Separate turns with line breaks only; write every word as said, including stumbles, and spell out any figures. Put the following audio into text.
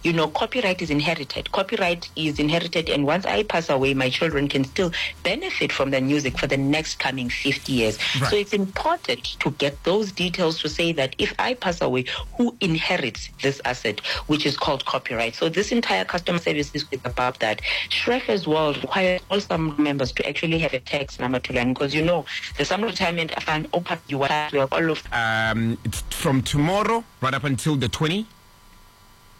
you know, copyright is inherited. Copyright is inherited, and once I pass away, my children can still benefit from the music for the next coming fifty years. Right. So it's important to get those details to say that if I pass away, who inherits this asset, which is called copyright. So this entire customer service is about that. Shrek as well requires all SAMRO members to actually have a tax number to learn, because you know the SAMRO retirement fund open you have all of
um it's from tomorrow right up until the twentieth